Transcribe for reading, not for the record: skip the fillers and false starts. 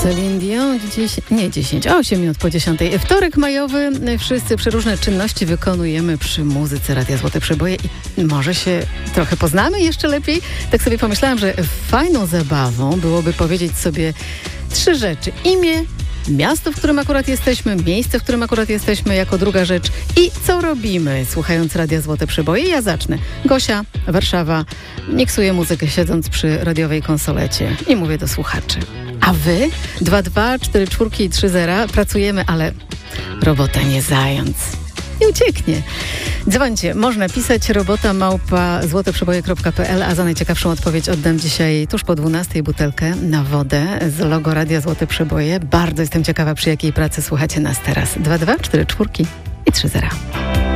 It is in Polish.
Celine Dion, 8 minut po 10. Wtorek majowy, wszyscy przeróżne czynności wykonujemy przy muzyce Radia Złote Przeboje i może się trochę poznamy jeszcze lepiej. Tak sobie pomyślałam, że fajną zabawą byłoby powiedzieć sobie 3 rzeczy. Imię, miasto, w którym akurat jesteśmy, miejsce, w którym akurat jesteśmy jako druga rzecz i co robimy, słuchając Radia Złote Przeboje. Ja zacznę. Gosia, Warszawa, miksuję muzykę siedząc przy radiowej konsolecie i mówię do słuchaczy. A wy? 224 i 30 pracujemy, ale robota nie zając. Nie ucieknie. Dzwońcie, można pisać robota@złoteprzeboje.pl, a za najciekawszą odpowiedź oddam dzisiaj tuż po 12 butelkę na wodę z logo Radia Złote Przeboje. Bardzo jestem ciekawa, przy jakiej pracy słuchacie nas teraz. 224 i 30.